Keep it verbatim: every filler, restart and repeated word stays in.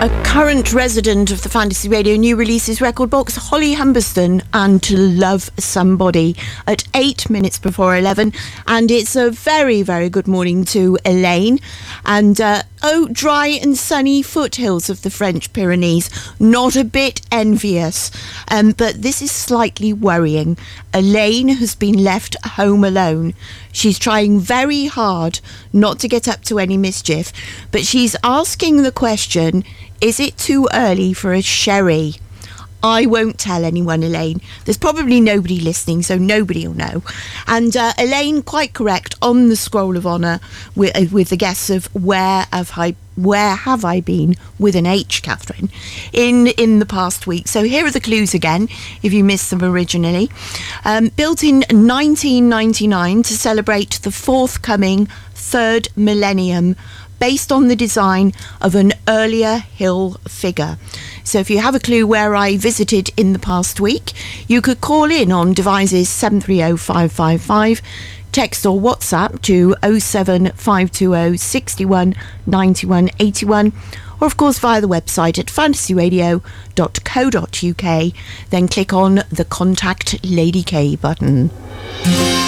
A current resident of the Fantasy Radio new releases record box, Holly Humberston and To Love Somebody at eight minutes before eleven. And it's a very, very good morning to Elaine. And, uh, oh, dry and sunny foothills of the French Pyrenees. Not a bit envious. Um, but this is slightly worrying. Elaine has been left home alone. She's trying very hard not to get up to any mischief, but she's asking the question, is it too early for a sherry? I won't tell anyone, Elaine. There's probably nobody listening, so nobody will know. And uh, Elaine, quite correct, on the scroll of honour with, uh, with the guess of where have I where have I been with an H, Catherine, in in the past week. So here are the clues again, if you missed them originally. Um, built in nineteen ninety-nine to celebrate the forthcoming third millennium, based on the design of an earlier hill figure. So if you have a clue where I visited in the past week, you could call in on devices seven three zero five five five, text or WhatsApp to oh seven five two oh six one nine one eight one, or of course via the website at fantasy radio dot co dot uk, then click on the Contact Lady K button.